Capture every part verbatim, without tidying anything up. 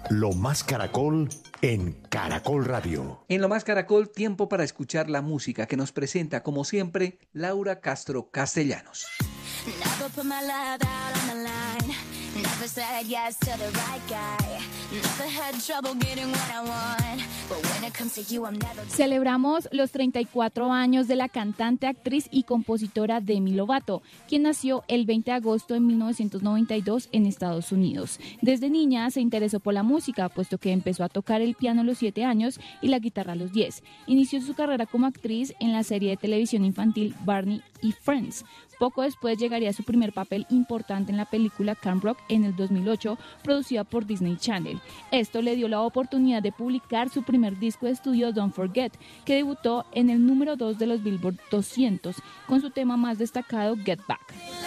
Lo Más Caracol en Caracol Radio. En Lo Más Caracol, tiempo para escuchar la música que nos presenta, como siempre, Laura Castro Castellanos. Never put my love out on the line. Never said yes to the right guy. Never had trouble getting what I want. But when it comes to you, I'm never... Celebramos los treinta y cuatro años de la cantante, actriz y compositora Demi Lovato, quien nació el veinte de agosto de mil novecientos noventa y dos en Estados Unidos. Desde niña se interesó por la música, puesto que empezó a tocar el piano a los siete años y la guitarra a los diez. Inició su carrera como actriz en la serie de televisión infantil Barney y Friends. Poco después llegaría su primer papel importante en la película Camp Rock en el dos mil ocho, producida por Disney Channel. Esto le dio la oportunidad de publicar su primer disco de estudio Don't Forget, que debutó en el número dos de los Billboard doscientos, con su tema más destacado, Get Back.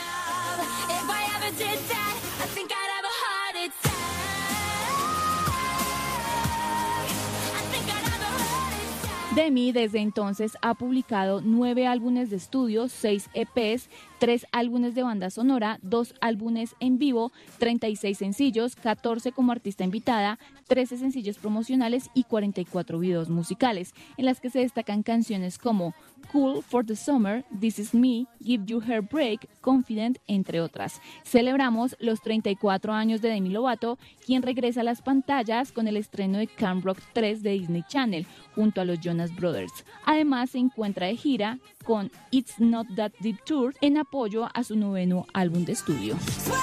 Demi desde entonces ha publicado nueve álbumes de estudio, seis E Pes, tres álbumes de banda sonora, dos álbumes en vivo, treinta y seis sencillos, catorce como artista invitada, trece sencillos promocionales y cuarenta y cuatro videos musicales, en las que se destacan canciones como Cool for the Summer, This Is Me, Give You Her Break, Confident, entre otras. Celebramos los treinta y cuatro años de Demi Lovato, quien regresa a las pantallas con el estreno de Camp Rock tres de Disney Channel, junto a los Jonas Brothers. Además, se encuentra de gira con It's Not That Deep Tour en apoyo a su noveno álbum de estudio.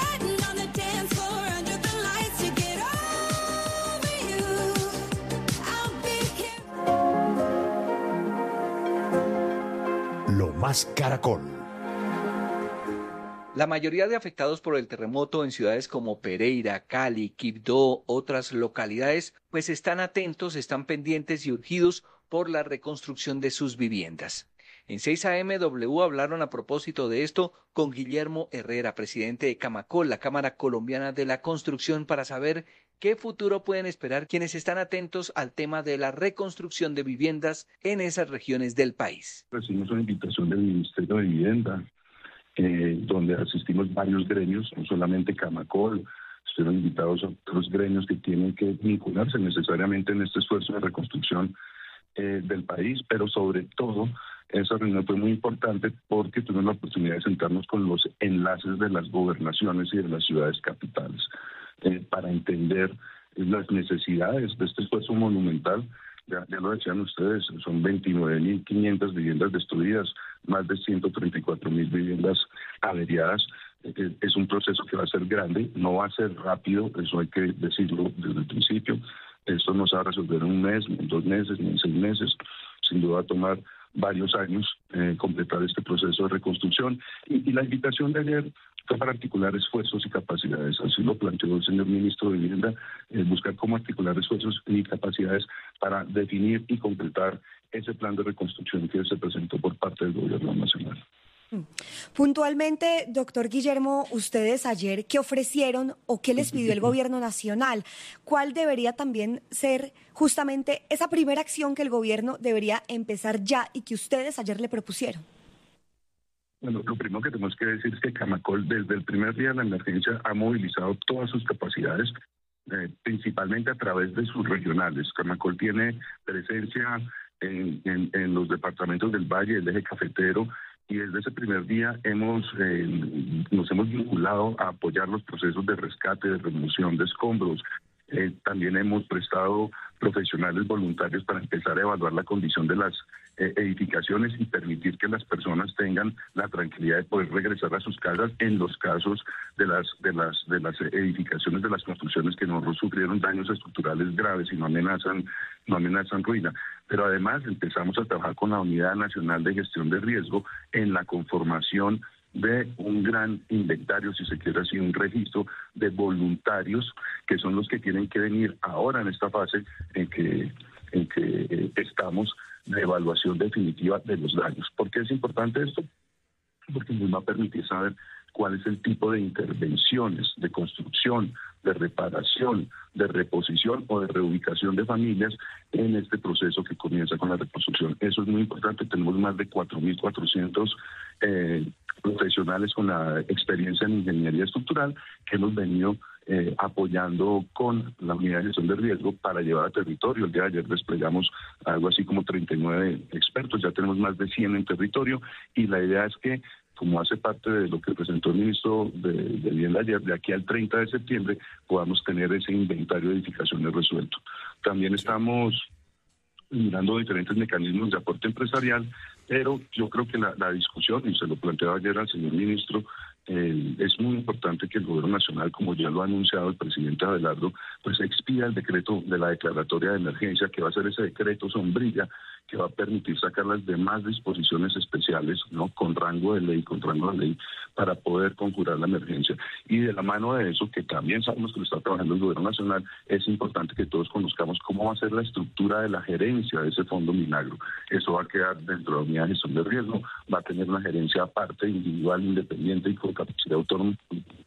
Lo Más Caracol. La mayoría de afectados por el terremoto en ciudades como Pereira, Cali, Quibdó, otras localidades, pues están atentos, están pendientes y urgidos por la reconstrucción de sus viviendas. En seis A M W hablaron a propósito de esto con Guillermo Herrera, presidente de Camacol, la Cámara Colombiana de la Construcción, para saber qué futuro pueden esperar quienes están atentos al tema de la reconstrucción de viviendas en esas regiones del país. Recibimos una invitación del Ministerio de Vivienda, eh, donde asistimos varios gremios, no solamente Camacol, estuvieron invitados a otros gremios que tienen que vincularse necesariamente en este esfuerzo de reconstrucción eh, del país, pero sobre todo esa reunión fue muy importante porque tuvimos la oportunidad de sentarnos con los enlaces de las gobernaciones y de las ciudades capitales eh, para entender las necesidades de este esfuerzo monumental. Ya, ya lo decían ustedes, son veintinueve mil quinientas viviendas destruidas, más de ciento treinta y cuatro mil viviendas averiadas. Eh, es un proceso que va a ser grande, no va a ser rápido, eso hay que decirlo desde el principio. Esto no se va a resolver en un mes, ni en dos meses, ni en seis meses. Sin duda va a tomar varios años eh, completar este proceso de reconstrucción. Y, y la invitación de ayer fue para articular esfuerzos y capacidades. Así lo planteó el señor ministro de Vivienda, eh, buscar cómo articular esfuerzos y capacidades para definir y completar ese plan de reconstrucción que se presentó por parte del gobierno nacional. Puntualmente, doctor Guillermo, ustedes ayer, ¿qué ofrecieron o qué les pidió el gobierno nacional? ¿Cuál debería también ser justamente esa primera acción que el gobierno debería empezar ya y que ustedes ayer le propusieron? Bueno, lo primero que tenemos que decir es que Camacol desde el primer día de la emergencia ha movilizado todas sus capacidades, eh, principalmente a través de sus regionales. Camacol tiene presencia en, en, en los departamentos del Valle, el eje cafetero, y desde ese primer día hemos eh, nos hemos vinculado a apoyar los procesos de rescate, de remoción de escombros. Eh, también hemos prestado profesionales voluntarios para empezar a evaluar la condición de las eh, edificaciones y permitir que las personas tengan la tranquilidad de poder regresar a sus casas en los casos de las de las de las edificaciones, de las construcciones que no sufrieron daños estructurales graves y no amenazan no amenazan ruina. Pero además empezamos a trabajar con la Unidad Nacional de Gestión de Riesgo en la conformación de un gran inventario, si se quiere así, un registro de voluntarios que son los que tienen que venir ahora en esta fase en que, en que eh, estamos de evaluación definitiva de los daños. ¿Por qué es importante esto? Porque nos va a permitir saber cuál es el tipo de intervenciones, de construcción, de reparación, de reposición o de reubicación de familias en este proceso que comienza con la reconstrucción. Eso es muy importante. Tenemos más de cuatro mil cuatrocientos eh, profesionales con la experiencia en ingeniería estructural que hemos venido eh, apoyando con la unidad de gestión de riesgo para llevar a territorio. El día de ayer desplegamos algo así como treinta y nueve expertos, ya tenemos más de cien en territorio, y la idea es que, como hace parte de lo que presentó el ministro de, de Vivienda ayer, de aquí al treinta de septiembre podamos tener ese inventario de edificaciones resuelto. También estamos mirando diferentes mecanismos de aporte empresarial, pero yo creo que la, la discusión, y se lo planteaba ayer al señor ministro, eh, es muy importante que el Gobierno Nacional, como ya lo ha anunciado el presidente Abelardo, pues expida el decreto de la declaratoria de emergencia, que va a ser ese decreto sombrilla que va a permitir sacar las demás disposiciones especiales, ¿no?, con rango de ley, con rango de ley, para poder conjurar la emergencia. Y de la mano de eso, que también sabemos que lo está trabajando el Gobierno Nacional, es importante que todos conozcamos cómo va a ser la estructura de la gerencia de ese Fondo Milagro. Eso va a quedar dentro de la unidad de gestión de riesgo, va a tener una gerencia aparte, individual, independiente y con capacidad autónoma,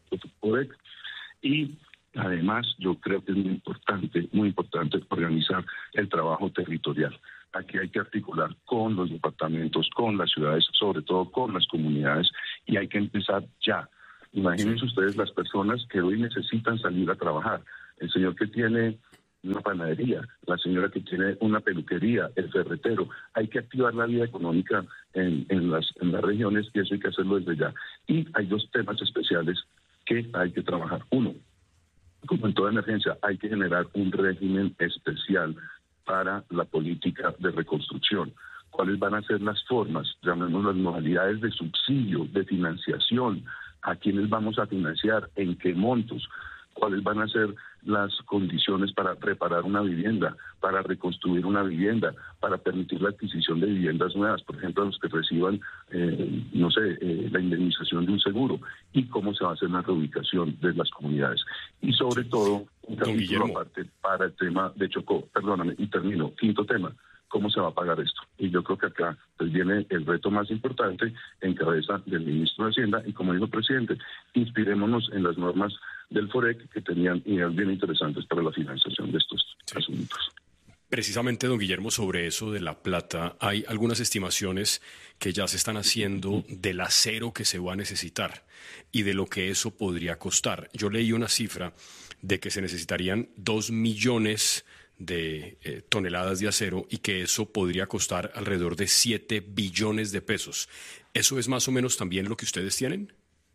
y además yo creo que es muy importante, muy importante organizar el trabajo territorial. Aquí hay que articular con los departamentos, con las ciudades, sobre todo con las comunidades, y hay que empezar ya. Imagínense ustedes las personas que hoy necesitan salir a trabajar. El señor que tiene una panadería, la señora que tiene una peluquería, el ferretero. Hay que activar la vida económica en, en, las, en las regiones, y eso hay que hacerlo desde ya. Y hay dos temas especiales que hay que trabajar. Uno, como en toda emergencia, hay que generar un régimen especial para la política de reconstrucción. ¿Cuáles van a ser las formas, llamemos las modalidades de subsidio, de financiación? ¿A quiénes vamos a financiar? ¿En qué montos? ¿Cuáles van a ser las condiciones para preparar una vivienda, para reconstruir una vivienda, para permitir la adquisición de viviendas nuevas, por ejemplo, a los que reciban, eh, no sé, eh, la indemnización de un seguro? ¿Y cómo se va a hacer la reubicación de las comunidades? Y sobre todo, un capítulo aparte para el tema de Chocó. Perdóname, y termino. Quinto tema. ¿Cómo se va a pagar esto? Y yo creo que acá pues, viene el reto más importante en cabeza del ministro de Hacienda, y como dijo el presidente, inspirémonos en las normas del FOREC, que tenían ideas bien interesantes para la financiación de estos sí. asuntos. Precisamente, don Guillermo, sobre eso de la plata, hay algunas estimaciones que ya se están haciendo del acero que se va a necesitar y de lo que eso podría costar. Yo leí una cifra de que se necesitarían dos millones de eh, toneladas de acero, y que eso podría costar alrededor de siete billones de pesos. ¿Eso es más o menos también lo que ustedes tienen?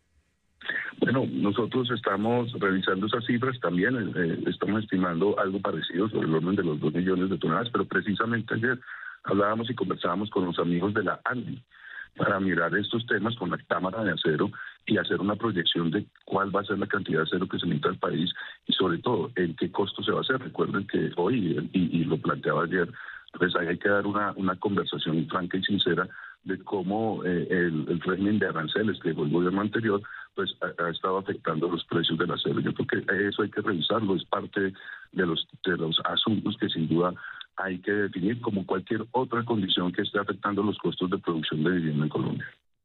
Bueno, nosotros estamos revisando esas cifras también, eh, estamos estimando algo parecido, sobre el orden de los dos millones de toneladas, pero precisamente ayer hablábamos y conversábamos con los amigos de la ANDI para mirar estos temas con la Cámara de Acero y hacer una proyección de cuál va a ser la cantidad de acero que se necesita al país, y sobre todo en qué costo se va a hacer. Recuerden que hoy, y, y lo planteaba ayer, pues ahí hay que dar una, una conversación franca y sincera de cómo eh, el, el régimen de aranceles que dejó el gobierno anterior pues ha, ha estado afectando los precios del acero. Yo creo que eso hay que revisarlo, es parte de los, de los asuntos que sin duda hay que definir, como cualquier otra condición que esté afectando los costos de producción de vivienda en Colombia.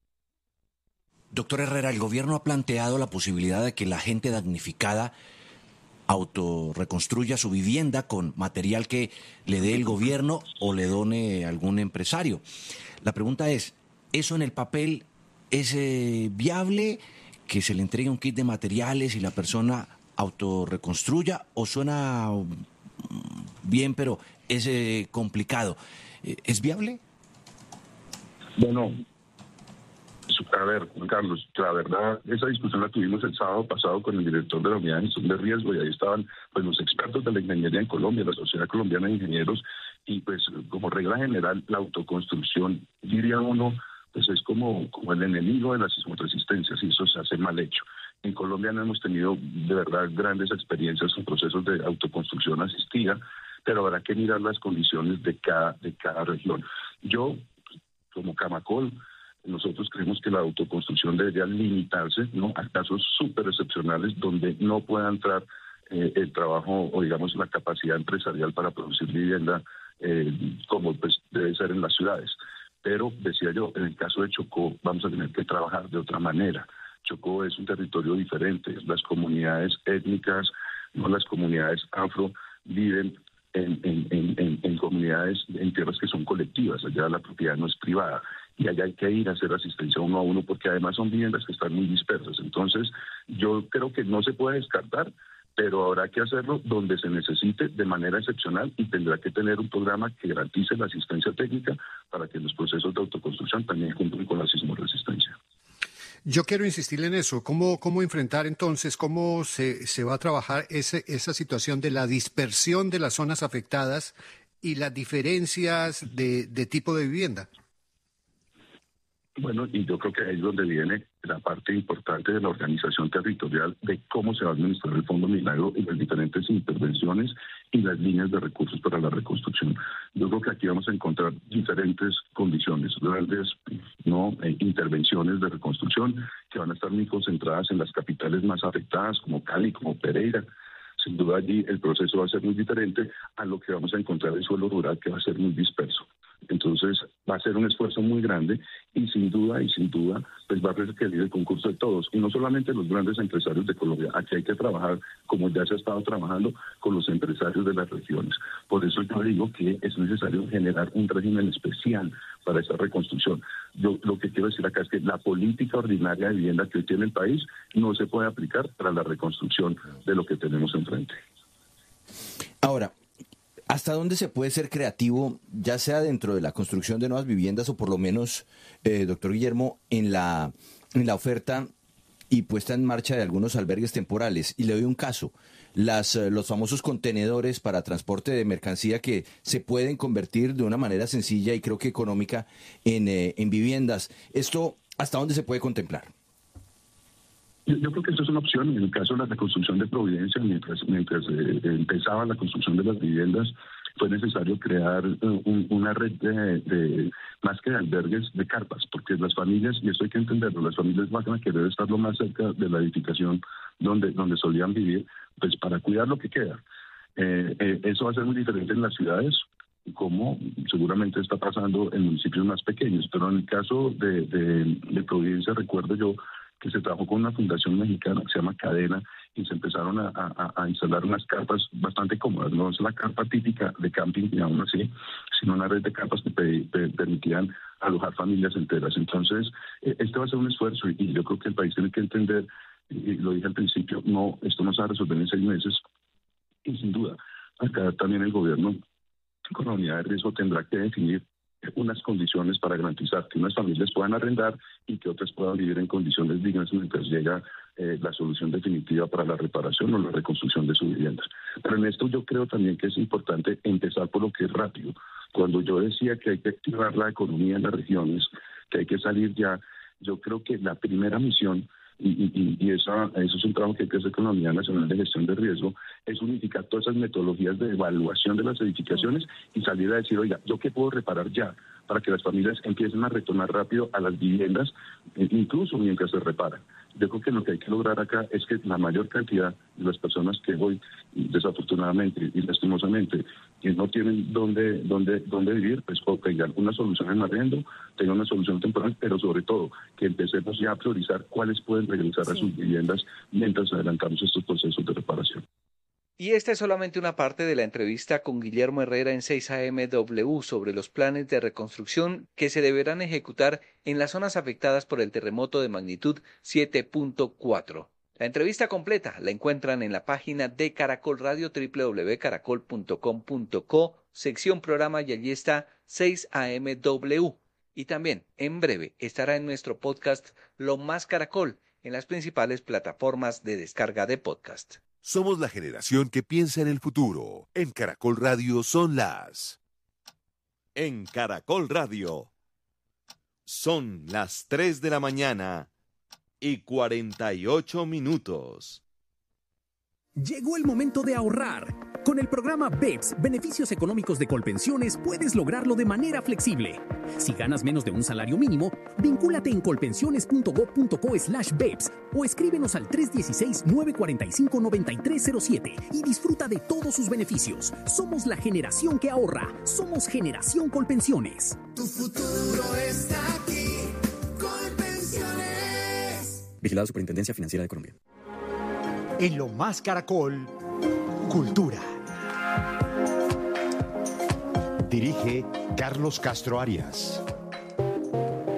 Doctor Herrera, el gobierno ha planteado la posibilidad de que la gente damnificada autorreconstruya su vivienda con material que le dé el gobierno o le done algún empresario. La pregunta es, ¿eso en el papel es eh, viable, que se le entregue un kit de materiales y la persona autorreconstruya, o suena bien pero es eh, complicado? ¿Es viable? Bueno, a ver, Juan Carlos, la verdad, esa discusión la tuvimos el sábado pasado con el director de la Unidad de Gestión de Riesgo, y ahí estaban pues los expertos de la ingeniería en Colombia, la Sociedad Colombiana de Ingenieros, y pues como regla general la autoconstrucción, diría uno, pues es como, como el enemigo de la sismoresistencia, si eso se hace mal hecho. En Colombia no hemos tenido de verdad grandes experiencias en procesos de autoconstrucción asistida, pero habrá que mirar las condiciones de cada, de cada región. Yo, como Camacol, nosotros creemos que la autoconstrucción debería limitarse, ¿no?, a casos súper excepcionales donde no pueda entrar eh, el trabajo o, digamos, la capacidad empresarial para producir vivienda eh, como pues debe ser en las ciudades. Pero, decía yo, en el caso de Chocó vamos a tener que trabajar de otra manera. Chocó es un territorio diferente. Las comunidades étnicas, no las comunidades afro, viven en, en, en, en, en comunidades, en tierras que son colectivas. Allá la propiedad no es privada. y allá hay que ir a hacer asistencia uno a uno, porque además son viviendas que están muy dispersas. Entonces, yo creo que no se puede descartar, pero habrá que hacerlo donde se necesite de manera excepcional y tendrá que tener un programa que garantice la asistencia técnica para que los procesos de autoconstrucción también cumplan con la sismoresistencia. Yo quiero insistir en eso. ¿Cómo, cómo enfrentar entonces, cómo se, se va a trabajar ese, esa situación de la dispersión de las zonas afectadas y las diferencias de, de tipo de vivienda? Bueno, y yo creo que ahí es donde viene la parte importante de la organización territorial, de cómo se va a administrar el Fondo Milagro y las diferentes intervenciones y las líneas de recursos para la reconstrucción. Yo creo que aquí vamos a encontrar diferentes condiciones, grandes no eh, intervenciones de reconstrucción que van a estar muy concentradas en las capitales más afectadas, como Cali, como Pereira. Sin duda allí el proceso va a ser muy diferente a lo que vamos a encontrar en suelo rural, que va a ser muy disperso. Entonces va a ser un esfuerzo muy grande y sin duda, y sin duda, pues va a requerir el concurso de todos. Y no solamente los grandes empresarios de Colombia. Aquí hay que trabajar, como ya se ha estado trabajando, con los empresarios de las regiones. Por eso yo digo que es necesario generar un régimen especial para esa reconstrucción. Yo lo que quiero decir acá es que la política ordinaria de vivienda que hoy tiene el país no se puede aplicar para la reconstrucción de lo que tenemos enfrente. Ahora, ¿hasta dónde se puede ser creativo, ya sea dentro de la construcción de nuevas viviendas o por lo menos, eh, doctor Guillermo, en la, en la oferta y puesta en marcha de algunos albergues temporales? Y le doy un caso, las, los famosos contenedores para transporte de mercancía que se pueden convertir de una manera sencilla y creo que económica en, eh, en viviendas. ¿Esto hasta dónde se puede contemplar? Yo, yo creo que eso es una opción. En el caso de la reconstrucción de Providencia, mientras, mientras eh, empezaba la construcción de las viviendas, fue necesario crear uh, un, una red de, de, más que de albergues, de carpas, porque las familias, y eso hay que entenderlo, las familias van a querer estar lo más cerca de la edificación donde, donde solían vivir, pues para cuidar lo que queda. Eh, eh, eso va a ser muy diferente en las ciudades, como seguramente está pasando en municipios más pequeños, pero en el caso de, de, de Providencia, recuerdo yo que se trabajó con una fundación mexicana que se llama Cadena y se empezaron a, a, a instalar unas carpas bastante cómodas. No es la carpa típica de camping, y aún así, sino una red de carpas que pe, pe, permitían alojar familias enteras. Entonces, este va a ser un esfuerzo y, y yo creo que el país tiene que entender, y lo dije al principio, no, esto no se va a resolver en seis meses. Y sin duda, acá también el gobierno con la unidad de riesgo tendrá que definir unas condiciones para garantizar que unas familias puedan arrendar y que otras puedan vivir en condiciones dignas mientras llega eh, la solución definitiva para la reparación o la reconstrucción de sus viviendas. Pero en esto yo creo también que es importante empezar por lo que es rápido. Cuando yo decía que hay que activar la economía en las regiones, que hay que salir ya, yo creo que la primera misión, y, y, y esa, eso es un trabajo que hay que hacer con la Unidad Nacional de Gestión de Riesgo, es unificar todas esas metodologías de evaluación de las edificaciones y salir a decir, oiga, ¿yo qué puedo reparar ya? Para que las familias empiecen a retornar rápido a las viviendas, incluso mientras se reparan. Yo creo que lo que hay que lograr acá es que la mayor cantidad de las personas que hoy, desafortunadamente y lastimosamente, que no tienen dónde, dónde, dónde vivir, pues tengan una solución en arriendo, tengan una solución temporal, pero sobre todo que empecemos ya a priorizar cuáles pueden regresar sí. a sus viviendas mientras adelantamos estos procesos de reparación. Y esta es solamente una parte de la entrevista con Guillermo Herrera en seis A M W sobre los planes de reconstrucción que se deberán ejecutar en las zonas afectadas por el terremoto de magnitud siete punto cuatro. La entrevista completa la encuentran en la página de Caracol Radio, doble u doble u doble u punto caracol punto com punto co, sección programa, y allí está seis A M W. Y también, en breve, estará en nuestro podcast Lo Más Caracol, en las principales plataformas de descarga de podcast. Somos la generación que piensa en el futuro. En Caracol Radio son las... En Caracol Radio son las tres de la mañana y cuarenta y ocho minutos. Llegó el momento de ahorrar. Con el programa B E P S, Beneficios Económicos de Colpensiones, puedes lograrlo de manera flexible. Si ganas menos de un salario mínimo, vincúlate en colpensiones.gov.co slash B E P S o escríbenos al tres uno seis, nueve cuatro cinco, nueve tres cero siete y disfruta de todos sus beneficios. Somos la generación que ahorra. Somos Generación Colpensiones. Tu futuro está aquí. Colpensiones. Vigilado Superintendencia Financiera de Colombia. En Lo Más Caracol, Cultura. Dirige Carlos Castro Arias.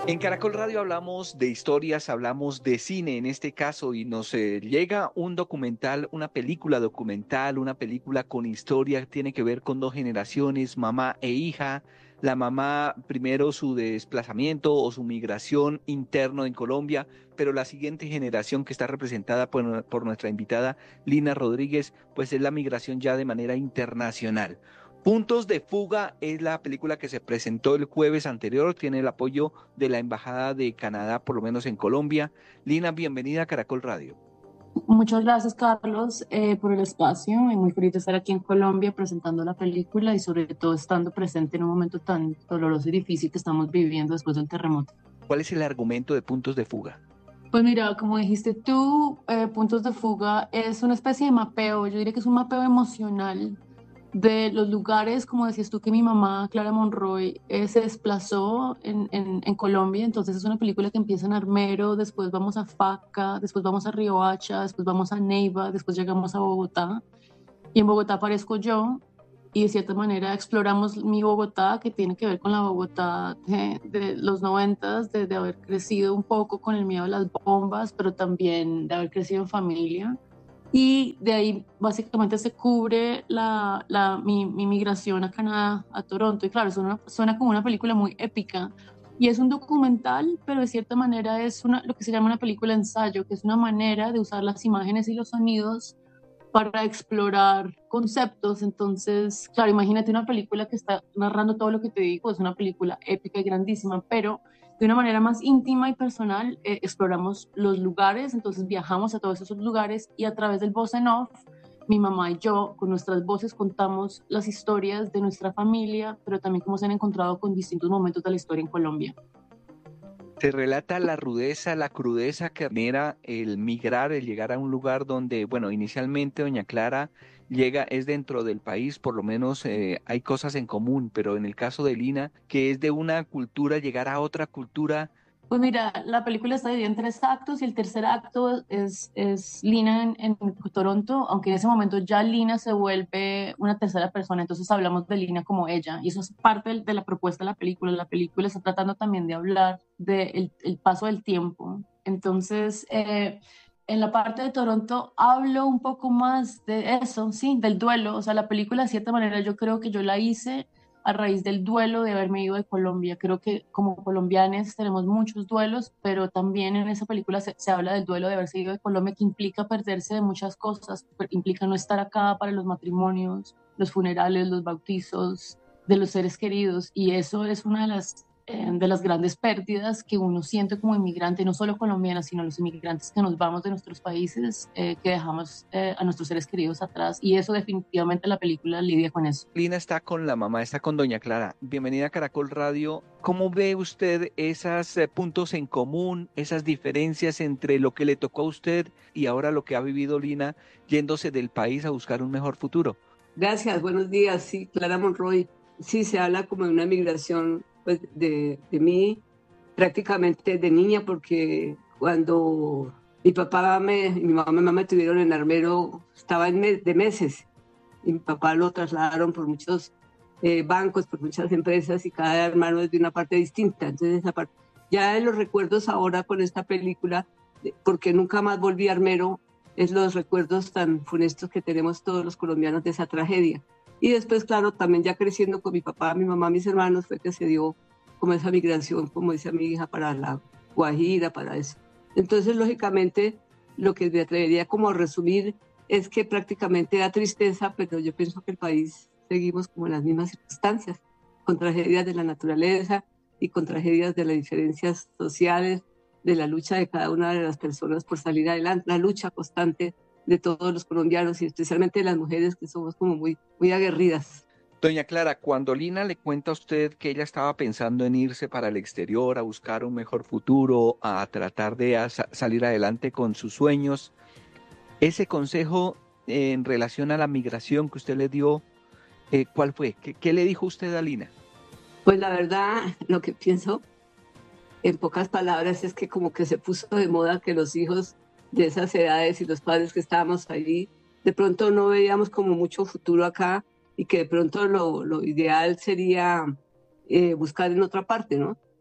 En Caracol Radio hablamos de historias, hablamos de cine en este caso y nos eh, llega un documental, una película documental, una película con historia, tiene que ver con dos generaciones, mamá e hija. La mamá, primero su desplazamiento o su migración interno en Colombia, pero la siguiente generación que está representada por, por nuestra invitada Lina Rodríguez, pues es la migración ya de manera internacional. Puntos de Fuga es la película que se presentó el jueves anterior, tiene el apoyo de la Embajada de Canadá, por lo menos en Colombia. Lina, bienvenida a Caracol Radio. Muchas gracias, Carlos, eh, por el espacio. Muy feliz de estar aquí en Colombia presentando la película y sobre todo estando presente en un momento tan doloroso y difícil que estamos viviendo después del terremoto. ¿Cuál es el argumento de Puntos de Fuga? Pues mira, como dijiste tú, eh, Puntos de Fuga es una especie de mapeo, yo diría que es un mapeo emocional de los lugares, como decías tú, que mi mamá, Clara Monroy, eh, se desplazó en, en, en Colombia. Entonces es una película que empieza en Armero, después vamos a Faca, después vamos a Riohacha, después vamos a Neiva, después llegamos a Bogotá, y en Bogotá aparezco yo, y de cierta manera exploramos mi Bogotá, que tiene que ver con la Bogotá de, de los noventas, de, de haber crecido un poco con el miedo a las bombas, pero también de haber crecido en familia. Y de ahí básicamente se cubre la, la, mi, mi migración a Canadá, a Toronto. Y claro, suena, suena como una película muy épica. Y es un documental, pero de cierta manera es una, lo que se llama una película ensayo, que es una manera de usar las imágenes y los sonidos para explorar conceptos. Entonces, claro, imagínate una película que está narrando todo lo que te digo, es una película épica y grandísima, pero de una manera más íntima y personal eh, exploramos los lugares. Entonces viajamos a todos esos lugares y a través del voz en off, mi mamá y yo con nuestras voces contamos las historias de nuestra familia, pero también cómo se han encontrado con distintos momentos de la historia en Colombia. Se relata la rudeza, la crudeza que genera el migrar, el llegar a un lugar donde, bueno, inicialmente doña Clara llega, es dentro del país, por lo menos eh, hay cosas en común, pero en el caso de Lina, que es de una cultura, llegar a otra cultura. Pues mira, la película está dividida en tres actos y el tercer acto es, es Lina en, en Toronto, aunque en ese momento ya Lina se vuelve una tercera persona, entonces hablamos de Lina como ella, y eso es parte de la propuesta de la película. La película está tratando también de hablar del el paso del tiempo. Entonces, eh, en la parte de Toronto hablo un poco más de eso, sí, del duelo. O sea, la película de cierta manera yo creo que yo la hice a raíz del duelo de haberme ido de Colombia. Creo que como colombianos tenemos muchos duelos, pero también en esa película se, se habla del duelo de haberse ido de Colombia, que implica perderse de muchas cosas, implica no estar acá para los matrimonios, los funerales, los bautizos de los seres queridos, y eso es una de las de las grandes pérdidas que uno siente como inmigrante, no solo colombiana, sino los inmigrantes que nos vamos de nuestros países, eh, que dejamos eh, a nuestros seres queridos atrás, y eso definitivamente la película lidia con eso. Lina está con la mamá, está con doña Clara. Bienvenida a Caracol Radio. ¿Cómo ve usted esos eh, puntos en común, esas diferencias entre lo que le tocó a usted y ahora lo que ha vivido Lina yéndose del país a buscar un mejor futuro? Gracias, buenos días. Sí, Clara Monroy. Sí, se habla como de una migración pues, de, de mí prácticamente de niña, porque cuando mi papá me, y mi mamá me tuvieron en Armero, estaba en me, de meses, y mi papá lo trasladaron por muchos eh, bancos, por muchas empresas, y cada hermano es de una parte distinta. Entonces, esa parte, ya en los recuerdos ahora con esta película, porque nunca más volví a Armero, es los recuerdos tan funestos que tenemos todos los colombianos de esa tragedia. Y después, claro, también ya creciendo con mi papá, mi mamá, mis hermanos, fue que se dio como esa migración, como dice mi hija, para la Guajira, para eso. Entonces, lógicamente, lo que me atrevería como a resumir es que prácticamente da tristeza, pero yo pienso que el país seguimos como en las mismas circunstancias, con tragedias de la naturaleza y con tragedias de las diferencias sociales, de la lucha de cada una de las personas por salir adelante, la lucha constante de todos los colombianos y especialmente de las mujeres, que somos como muy, muy aguerridas. Doña Clara, cuando Lina le cuenta a usted que ella estaba pensando en irse para el exterior, a buscar un mejor futuro, a tratar de a salir adelante con sus sueños, ese consejo eh, en relación a la migración que usted le dio, eh, ¿cuál fue? ¿Qué, ¿Qué le dijo usted a Lina? Pues la verdad, lo que pienso, en pocas palabras, es que como que se puso de moda que los hijos de esas edades y los padres que estábamos allí, de pronto no veíamos como mucho futuro acá, y que de pronto lo, lo ideal sería eh, buscar en otra parte, ¿no?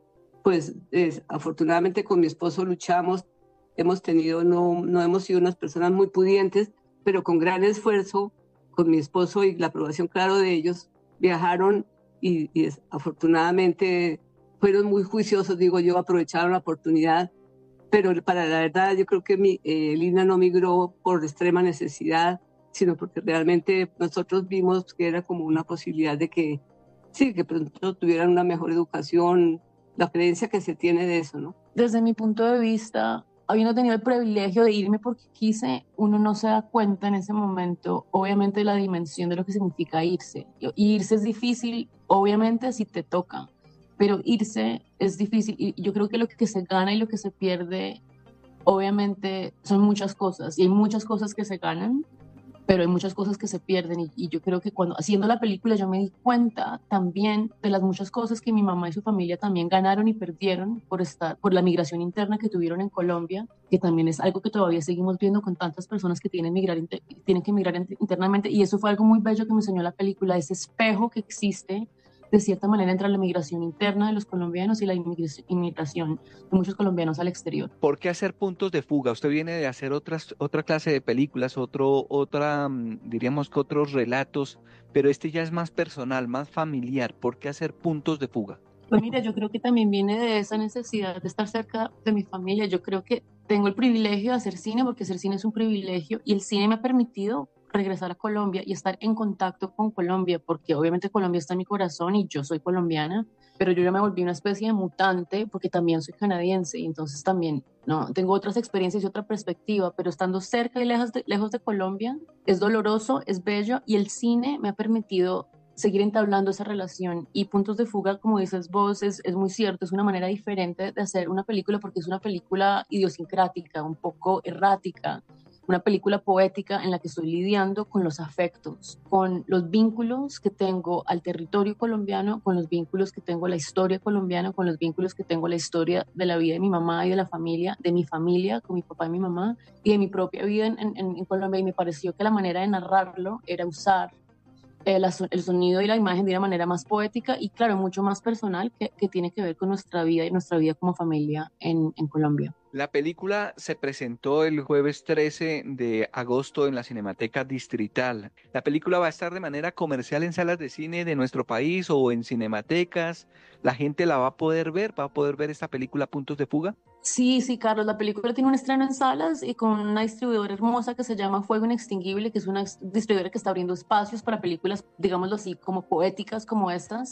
pues es, afortunadamente con mi esposo luchamos, hemos tenido, no, no hemos sido unas personas muy pudientes, pero con gran esfuerzo, con mi esposo y la aprobación, claro, de ellos, viajaron y, y es, afortunadamente fueron muy juiciosos, digo yo, aprovecharon la oportunidad, pero para la verdad yo creo que mi, eh, Lina no migró por extrema necesidad, sino porque realmente nosotros vimos que era como una posibilidad de que, sí, que pronto tuvieran una mejor educación, la creencia que se tiene de eso, ¿no? Desde mi punto de vista, habiendo tenido el privilegio de irme porque quise, uno no se da cuenta en ese momento, obviamente, de la dimensión de lo que significa irse. Y irse es difícil, obviamente, si te toca, pero irse es difícil. Y yo creo que lo que se gana y lo que se pierde, obviamente, son muchas cosas. Y hay muchas cosas que se ganan, pero hay muchas cosas que se pierden y, y yo creo que cuando haciendo la película yo me di cuenta también de las muchas cosas que mi mamá y su familia también ganaron y perdieron por estar, por la migración interna que tuvieron en Colombia, que también es algo que todavía seguimos viendo con tantas personas que tienen, migrar, tienen que migrar internamente, y eso fue algo muy bello que me enseñó la película, ese espejo que existe de cierta manera entre la migración interna de los colombianos y la inmigración de muchos colombianos al exterior. ¿Por qué hacer puntos de fuga? Usted viene de hacer otras, otra clase de películas, otro, otra, diríamos que otros relatos, pero este ya es más personal, más familiar. ¿Por qué hacer puntos de fuga? Pues mira, yo creo que también viene de esa necesidad de estar cerca de mi familia. Yo creo que tengo el privilegio de hacer cine, porque hacer cine es un privilegio, y el cine me ha permitido regresar a Colombia y estar en contacto con Colombia, porque obviamente Colombia está en mi corazón y yo soy colombiana, pero yo ya me volví una especie de mutante porque también soy canadiense y entonces también no tengo otras experiencias y otra perspectiva, pero estando cerca y lejos de, lejos de Colombia es doloroso, es bello, y el cine me ha permitido seguir entablando esa relación. Y Puntos de Fuga, como dices vos, es, es muy cierto, es una manera diferente de hacer una película porque es una película idiosincrática, un poco errática, una película poética en la que estoy lidiando con los afectos, con los vínculos que tengo al territorio colombiano, con los vínculos que tengo a la historia colombiana, con los vínculos que tengo a la historia de la vida de mi mamá y de la familia, de mi familia, con mi papá y mi mamá, y de mi propia vida en, en, en Colombia. Y me pareció que la manera de narrarlo era usar el, el sonido y la imagen de una manera más poética y, claro, mucho más personal, que, que tiene que ver con nuestra vida y nuestra vida como familia en, en Colombia. La película se presentó el jueves trece de agosto en la Cinemateca Distrital. ¿La película va a estar de manera comercial en salas de cine de nuestro país o en cinematecas? ¿La gente la va a poder ver? ¿Va a poder ver esta película Puntos de Fuga? Sí, sí, Carlos, la película tiene un estreno en salas y con una distribuidora hermosa que se llama Fuego Inextinguible, que es una distribuidora que está abriendo espacios para películas, digámoslo así, como poéticas como estas.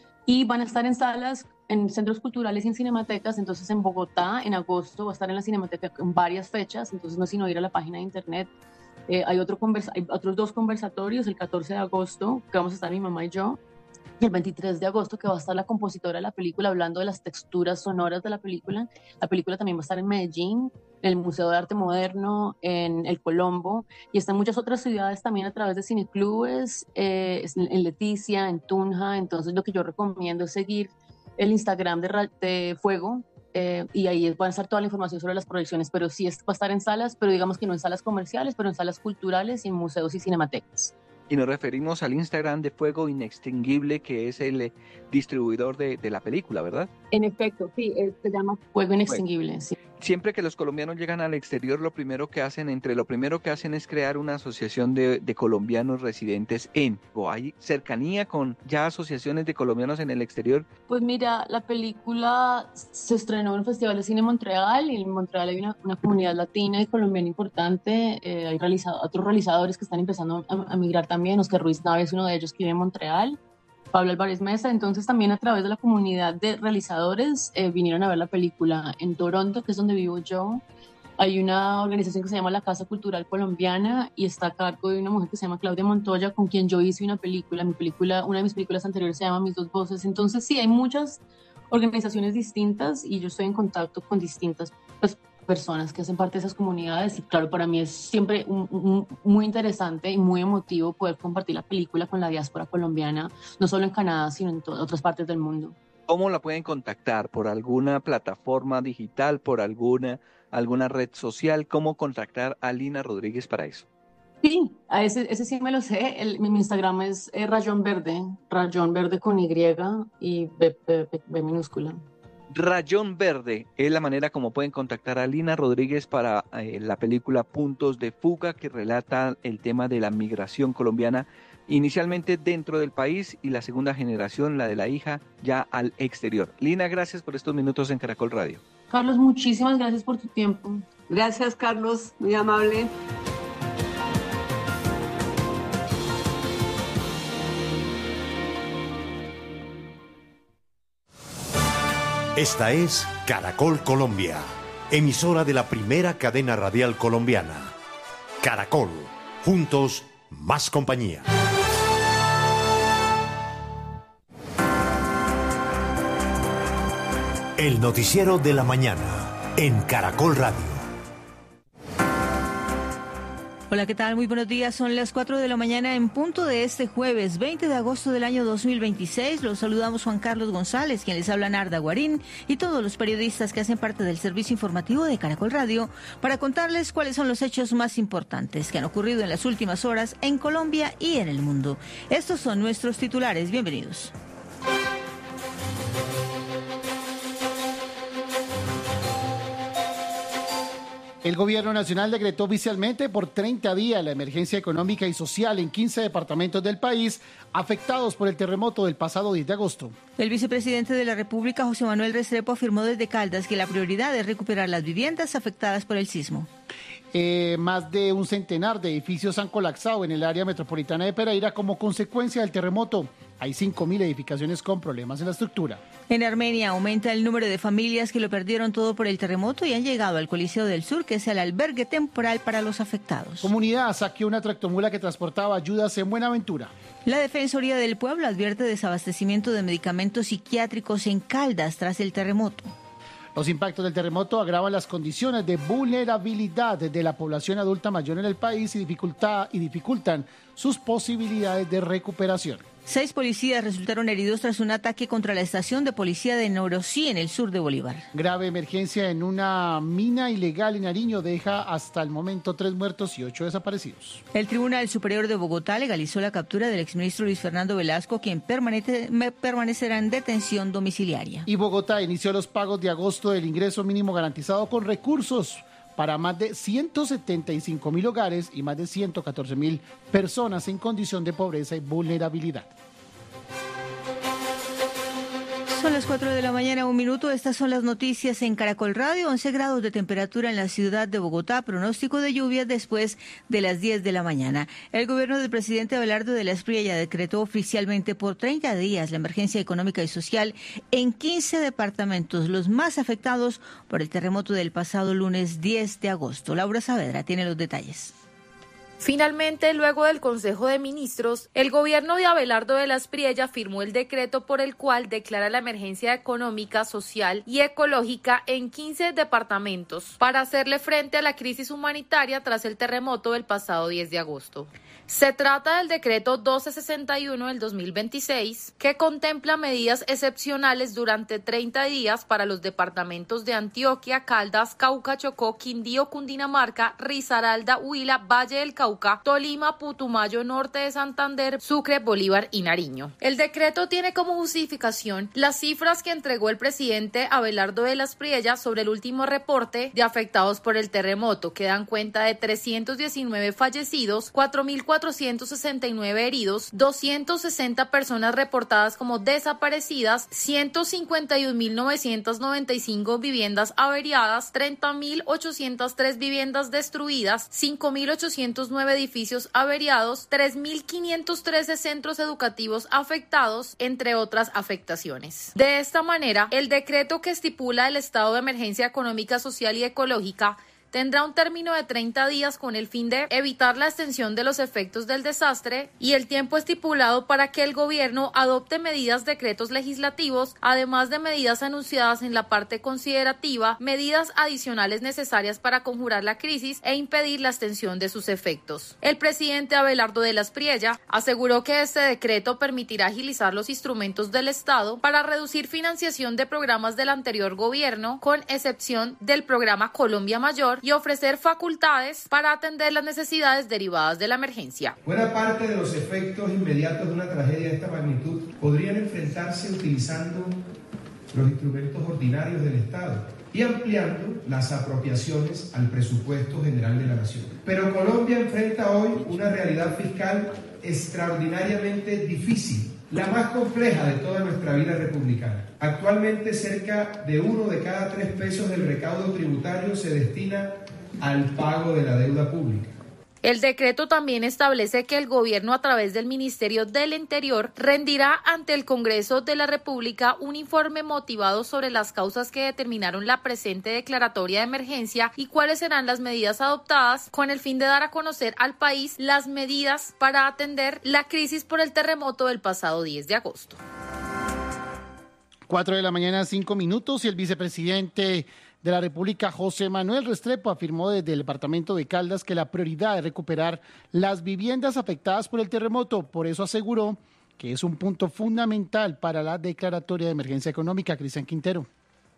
Y van a estar en salas, en centros culturales y en cinematecas. Entonces en Bogotá en agosto va a estar en la Cinemateca en varias fechas, entonces no es sino ir a la página de internet. Eh, hay, otro conversa hay otros dos conversatorios, el catorce de agosto que vamos a estar mi mamá y yo, y el veintitrés de agosto que va a estar la compositora de la película hablando de las texturas sonoras de la película. La película también va a estar en Medellín, en el Museo de Arte Moderno, en el Colombo, y está en muchas otras ciudades también a través de cineclubes, eh, en Leticia, en Tunja. Entonces lo que yo recomiendo es seguir el Instagram de, de Fuego, eh, y ahí va a estar toda la información sobre las proyecciones, pero sí es, va a estar en salas, pero digamos que no en salas comerciales, pero en salas culturales y en museos y cinematecas. Y nos referimos al Instagram de Fuego Inextinguible, que es el distribuidor de, de la película, ¿verdad? En efecto, sí, se llama Fuego Inextinguible, bueno. Sí. Siempre que los colombianos llegan al exterior, lo primero que hacen, entre lo primero que hacen es crear una asociación de, de colombianos residentes en. ¿O hay cercanía con ya asociaciones de colombianos en el exterior? Pues mira, la película se estrenó en el Festival de Cine Montreal, y en Montreal hay una, una comunidad latina y colombiana importante. Eh, hay realizado, otros realizadores que están empezando a, a migrar también. Oscar Ruiz Nave es uno de ellos que vive en Montreal. Pablo Álvarez Mesa. Entonces también a través de la comunidad de realizadores eh, vinieron a ver la película. En Toronto, que es donde vivo yo, hay una organización que se llama la Casa Cultural Colombiana y está a cargo de una mujer que se llama Claudia Montoya, con quien yo hice una película. Mi película, una de mis películas anteriores se llama Mis Dos Voces. Entonces sí, hay muchas organizaciones distintas y yo estoy en contacto con distintas pues, personas que hacen parte de esas comunidades, y claro, para mí es siempre un, un, muy interesante y muy emotivo poder compartir la película con la diáspora colombiana, no solo en Canadá, sino en todas otras partes del mundo. ¿Cómo la pueden contactar? ¿Por alguna plataforma digital? ¿Por alguna, alguna red social? ¿Cómo contactar a Lina Rodríguez para eso? Sí, a ese, ese sí me lo sé. El, mi Instagram es eh, Rayón Verde, Rayón Verde con Y y B, B, B, B minúscula. Rayón Verde es la manera como pueden contactar a Lina Rodríguez para eh, la película Puntos de Fuga, que relata el tema de la migración colombiana, inicialmente dentro del país y la segunda generación, la de la hija, ya al exterior. Lina, gracias por estos minutos en Caracol Radio. Carlos, muchísimas gracias por tu tiempo. Gracias, Carlos, muy amable. Esta es Caracol Colombia, emisora de la primera cadena radial colombiana. Caracol, juntos, más compañía. El noticiero de la mañana, en Caracol Radio. Hola, ¿qué tal? Muy buenos días. Son las cuatro de la mañana en punto de este jueves veinte de agosto del año dos mil veintiséis. Los saludamos Juan Carlos González, quien les habla Narda Guarín, y todos los periodistas que hacen parte del servicio informativo de Caracol Radio para contarles cuáles son los hechos más importantes que han ocurrido en las últimas horas en Colombia y en el mundo. Estos son nuestros titulares. Bienvenidos. El Gobierno Nacional decretó oficialmente por treinta días la emergencia económica y social en quince departamentos del país afectados por el terremoto del pasado diez de agosto. El vicepresidente de la República, José Manuel Restrepo, afirmó desde Caldas que la prioridad es recuperar las viviendas afectadas por el sismo. Eh, más de un centenar de edificios han colapsado en el área metropolitana de Pereira como consecuencia del terremoto. Hay cinco mil edificaciones con problemas en la estructura. En Armenia aumenta el número de familias que lo perdieron todo por el terremoto y han llegado al Coliseo del Sur, que es el albergue temporal para los afectados. Comunidad saqueó una tractomula que transportaba ayudas en Buenaventura. La Defensoría del Pueblo advierte desabastecimiento de medicamentos psiquiátricos en Caldas tras el terremoto. Los impactos del terremoto agravan las condiciones de vulnerabilidad de la población adulta mayor en el país y, dificulta, y dificultan sus posibilidades de recuperación. Seis policías resultaron heridos tras un ataque contra la estación de policía de Norosí, en el sur de Bolívar. Grave emergencia en una mina ilegal en Nariño deja hasta el momento tres muertos y ocho desaparecidos. El Tribunal Superior de Bogotá legalizó la captura del exministro Luis Fernando Velasco, quien permanece, permanecerá en detención domiciliaria. Y Bogotá inició los pagos de agosto del ingreso mínimo garantizado con recursos para más de ciento setenta y cinco mil hogares y más de ciento catorce mil personas en condición de pobreza y vulnerabilidad. Son las cuatro de la mañana, un minuto. Estas son las noticias en Caracol Radio. once grados de temperatura en la ciudad de Bogotá. Pronóstico de lluvias después de las diez de la mañana. El gobierno del presidente Abelardo de la Espriella decretó oficialmente por treinta días la emergencia económica y social en quince departamentos, los más afectados por el terremoto del pasado lunes diez de agosto. Laura Saavedra tiene los detalles. Finalmente, luego del Consejo de Ministros, el gobierno de Abelardo de la Espriella firmó el decreto por el cual declara la emergencia económica, social y ecológica en quince departamentos para hacerle frente a la crisis humanitaria tras el terremoto del pasado diez de agosto. Se trata del decreto doce sesenta y uno del dos mil veintiséis, que contempla medidas excepcionales durante treinta días para los departamentos de Antioquia, Caldas, Cauca, Chocó, Quindío, Cundinamarca, Risaralda, Huila, Valle del Cauca, Tolima, Putumayo, Norte de Santander, Sucre, Bolívar y Nariño. El decreto tiene como justificación las cifras que entregó el presidente Abelardo de la Espriella sobre el último reporte de afectados por el terremoto, que dan cuenta de trescientos diecinueve fallecidos, cuatro mil cuatrocientos sesenta y nueve heridos, doscientas sesenta personas reportadas como desaparecidas, ciento cincuenta y un mil novecientas noventa y cinco viviendas averiadas, treinta mil ochocientas tres viviendas destruidas, cinco mil ochocientos nueve edificios averiados, tres mil quinientos trece centros educativos afectados, entre otras afectaciones. De esta manera, el decreto que estipula el estado de emergencia económica, social y ecológica tendrá un término de treinta días con el fin de evitar la extensión de los efectos del desastre y el tiempo estipulado para que el gobierno adopte medidas, decretos legislativos, además de medidas anunciadas en la parte considerativa, medidas adicionales necesarias para conjurar la crisis e impedir la extensión de sus efectos. El presidente Abelardo de la Espriella aseguró que este decreto permitirá agilizar los instrumentos del Estado para reducir financiación de programas del anterior gobierno, con excepción del programa Colombia Mayor, y ofrecer facultades para atender las necesidades derivadas de la emergencia. Buena parte de los efectos inmediatos de una tragedia de esta magnitud podrían enfrentarse utilizando los instrumentos ordinarios del Estado y ampliando las apropiaciones al presupuesto general de la Nación. Pero Colombia enfrenta hoy una realidad fiscal extraordinariamente difícil, la más compleja de toda nuestra vida republicana. Actualmente cerca de uno de cada tres pesos del recaudo tributario se destina al pago de la deuda pública. El decreto también establece que el gobierno, a través del Ministerio del Interior, rendirá ante el Congreso de la República un informe motivado sobre las causas que determinaron la presente declaratoria de emergencia y cuáles serán las medidas adoptadas con el fin de dar a conocer al país las medidas para atender la crisis por el terremoto del pasado diez de agosto. Cuatro de la mañana, cinco minutos, y el vicepresidente de la República, José Manuel Restrepo, afirmó desde el departamento de Caldas que la prioridad es recuperar las viviendas afectadas por el terremoto. Por eso aseguró que es un punto fundamental para la declaratoria de emergencia económica. Cristian Quintero.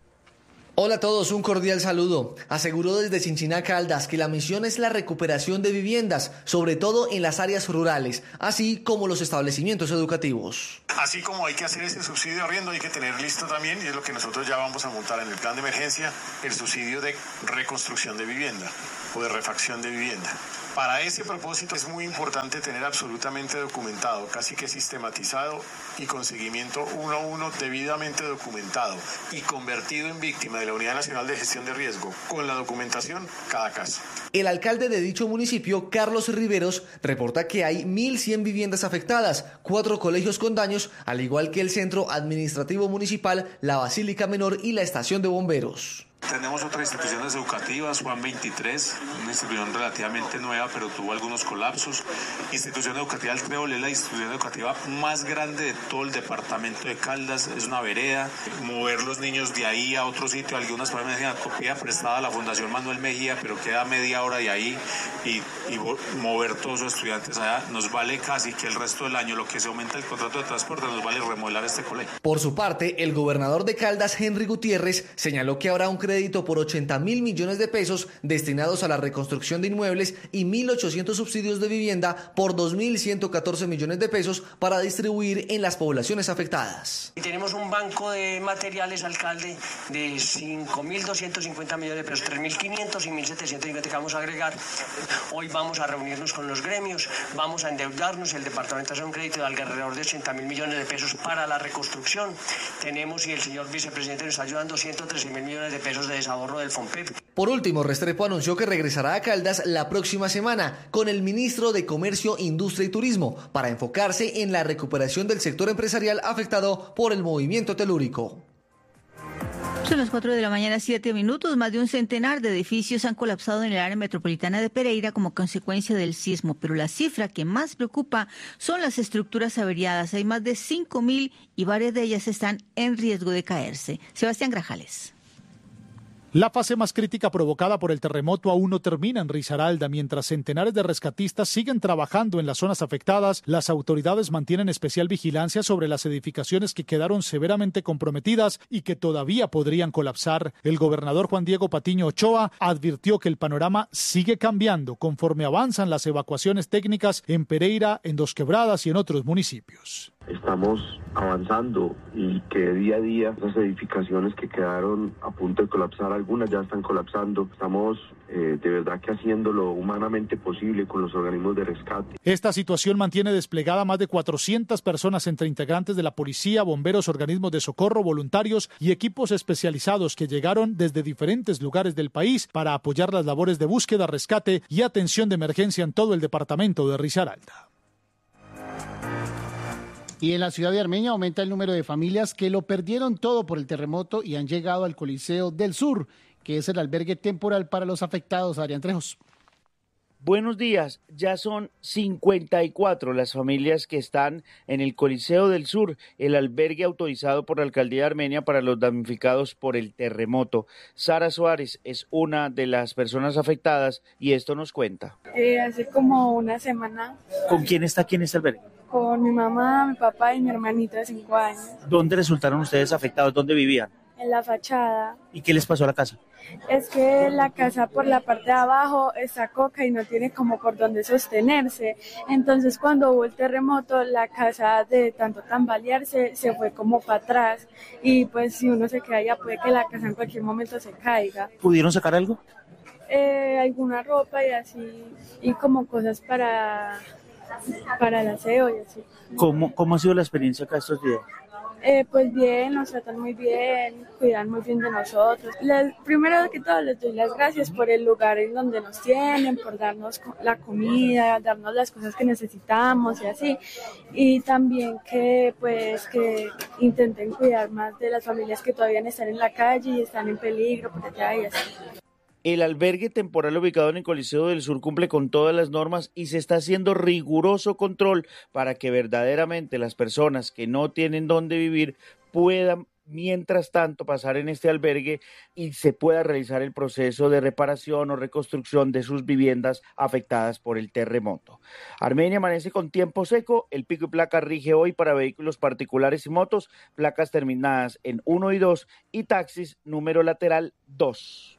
Hola a todos, un cordial saludo. Aseguró desde Chinchiná Caldas que la misión es la recuperación de viviendas, sobre todo en las áreas rurales, así como los establecimientos educativos. Así como hay que hacer ese subsidio de arriendo, hay que tener listo también, y es lo que nosotros ya vamos a montar en el plan de emergencia, el subsidio de reconstrucción de vivienda o de refacción de vivienda. Para ese propósito es muy importante tener absolutamente documentado, casi que sistematizado y con seguimiento uno a uno debidamente documentado y convertido en víctima de la Unidad Nacional de Gestión de Riesgo, con la documentación cada caso. El alcalde de dicho municipio, Carlos Riveros, reporta que hay mil cien viviendas afectadas, cuatro colegios con daños, al igual que el Centro Administrativo Municipal, la Basílica Menor y la Estación de Bomberos. Tenemos otras instituciones educativas, Juan veintitrés, una institución relativamente nueva, pero tuvo algunos colapsos. Institución educativa El Creole es la institución educativa más grande de todo el departamento de Caldas, es una vereda. Mover los niños de ahí a otro sitio, algunas personas me decían, copia prestada a la Fundación Manuel Mejía, pero queda media hora de ahí, y, y mover todos los estudiantes allá nos vale casi que el resto del año, lo que se aumenta el contrato de transporte, nos vale remodelar este colegio. Por su parte, el gobernador de Caldas, Henry Gutiérrez, señaló que habrá un crédito por ochenta mil millones de pesos destinados a la reconstrucción de inmuebles y mil ochocientos subsidios de vivienda por dos mil ciento catorce millones de pesos para distribuir en las poblaciones afectadas. Y tenemos un banco de materiales, alcalde, de cinco mil doscientos cincuenta millones de pesos, tres mil quinientos y mil setecientos cincuenta que vamos a agregar. Hoy vamos a reunirnos con los gremios, vamos a endeudarnos, el departamento hace un crédito de alrededor de ochenta mil millones de pesos para la reconstrucción. Tenemos, y el señor vicepresidente nos está ayudando, ciento trece mil millones de pesos de desahorro del FONPEP. Por último, Restrepo anunció que regresará a Caldas la próxima semana con el ministro de Comercio, Industria y Turismo para enfocarse en la recuperación del sector empresarial afectado por el movimiento telúrico. Son las cuatro de la mañana, siete minutos. Más de un centenar de edificios han colapsado en el área metropolitana de Pereira como consecuencia del sismo, pero la cifra que más preocupa son las estructuras averiadas. Hay más de cinco mil y varias de ellas están en riesgo de caerse. Sebastián Grajales. La fase más crítica provocada por el terremoto aún no termina en Risaralda. Mientras centenares de rescatistas siguen trabajando en las zonas afectadas, las autoridades mantienen especial vigilancia sobre las edificaciones que quedaron severamente comprometidas y que todavía podrían colapsar. El gobernador Juan Diego Patiño Ochoa advirtió que el panorama sigue cambiando conforme avanzan las evacuaciones técnicas en Pereira, en Dos Quebradas y en otros municipios. Estamos avanzando y que día a día esas edificaciones que quedaron a punto de colapsar, algunas ya están colapsando. Estamos eh, de verdad que haciendo lo humanamente posible con los organismos de rescate. Esta situación mantiene desplegada más de cuatrocientas personas entre integrantes de la policía, bomberos, organismos de socorro, voluntarios y equipos especializados que llegaron desde diferentes lugares del país para apoyar las labores de búsqueda, rescate y atención de emergencia en todo el departamento de Risaralda. Y en la ciudad de Armenia aumenta el número de familias que lo perdieron todo por el terremoto y han llegado al Coliseo del Sur, que es el albergue temporal para los afectados. Adrián Trejos. Buenos días, ya son cincuenta y cuatro las familias que están en el Coliseo del Sur, el albergue autorizado por la Alcaldía de Armenia para los damnificados por el terremoto. Sara Suárez es una de las personas afectadas y esto nos cuenta. Eh, hace como una semana. ¿Con quién está aquí en este albergue? Con mi mamá, mi papá y mi hermanita de cinco años. ¿Dónde resultaron ustedes afectados? ¿Dónde vivían? en la fachada. ¿Y qué les pasó a la casa? Es que la casa por la parte de abajo está coca y no tiene como por dónde sostenerse. Entonces cuando hubo el terremoto, la casa de tanto tambalearse se fue como para atrás. Y pues si uno se queda allá puede que la casa en cualquier momento se caiga. ¿Pudieron sacar algo? Eh, alguna ropa y así, y como cosas para, para el aseo y así. ¿Cómo, cómo ha sido la experiencia acá estos días? Eh, pues bien, nos tratan muy bien, cuidan muy bien de nosotros. Les, primero que todo les doy las gracias por el lugar en donde nos tienen, por darnos la comida, darnos las cosas que necesitamos y así. Y también que pues que intenten cuidar más de las familias que todavía están en la calle y están en peligro por allá y así. El albergue temporal ubicado en el Coliseo del Sur cumple con todas las normas y se está haciendo riguroso control para que verdaderamente las personas que no tienen dónde vivir puedan, mientras tanto, pasar en este albergue y se pueda realizar el proceso de reparación o reconstrucción de sus viviendas afectadas por el terremoto. Armenia amanece con tiempo seco, el pico y placa rige hoy para vehículos particulares y motos, placas terminadas en uno y dos y taxis número lateral dos.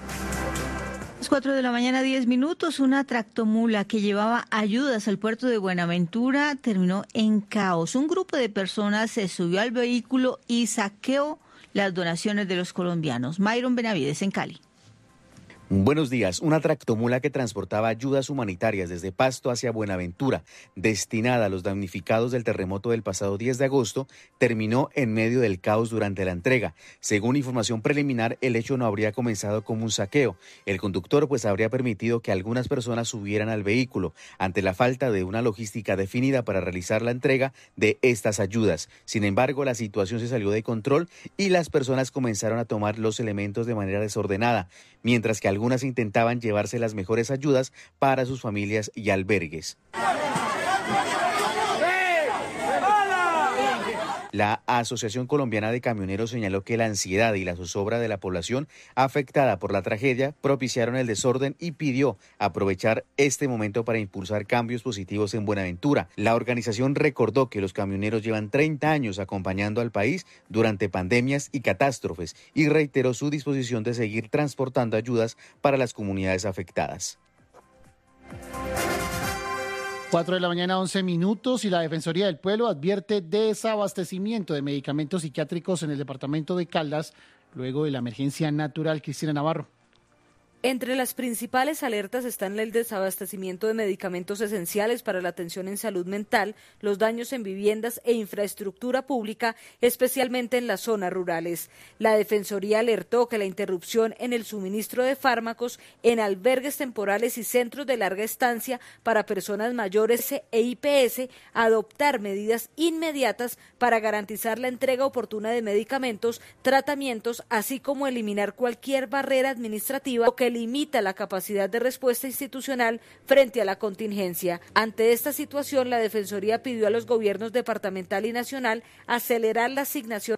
Las cuatro de la mañana, diez minutos, una tractomula que llevaba ayudas al puerto de Buenaventura terminó en caos. Un grupo de personas se subió al vehículo y saqueó las donaciones de los colombianos. Myron Benavides en Cali. Buenos días. Una tractomula que transportaba ayudas humanitarias desde Pasto hacia Buenaventura, destinada a los damnificados del terremoto del pasado diez de agosto, terminó en medio del caos durante la entrega. Según información preliminar, el hecho no habría comenzado como un saqueo. El conductor pues habría permitido que algunas personas subieran al vehículo ante la falta de una logística definida para realizar la entrega de estas ayudas. Sin embargo, la situación se salió de control y las personas comenzaron a tomar los elementos de manera desordenada, mientras que algunas intentaban llevarse las mejores ayudas para sus familias y albergues. La Asociación Colombiana de Camioneros señaló que la ansiedad y la zozobra de la población afectada por la tragedia propiciaron el desorden y pidió aprovechar este momento para impulsar cambios positivos en Buenaventura. La organización recordó que los camioneros llevan treinta años acompañando al país durante pandemias y catástrofes y reiteró su disposición de seguir transportando ayudas para las comunidades afectadas. cuatro de la mañana, once minutos, y la Defensoría del Pueblo advierte desabastecimiento de medicamentos psiquiátricos en el departamento de Caldas luego de la emergencia natural. Cristina Navarro. Entre las principales alertas están el desabastecimiento de medicamentos esenciales para la atención en salud mental, los daños en viviendas e infraestructura pública, especialmente en las zonas rurales. La Defensoría alertó que la interrupción en el suministro de fármacos en albergues temporales y centros de larga estancia para personas mayores e I P S, adoptar medidas inmediatas para garantizar la entrega oportuna de medicamentos, tratamientos, así como eliminar cualquier barrera administrativa que limita la capacidad de respuesta institucional frente a la contingencia. Ante esta situación, la Defensoría pidió a los gobiernos departamental y nacional acelerar la asignación.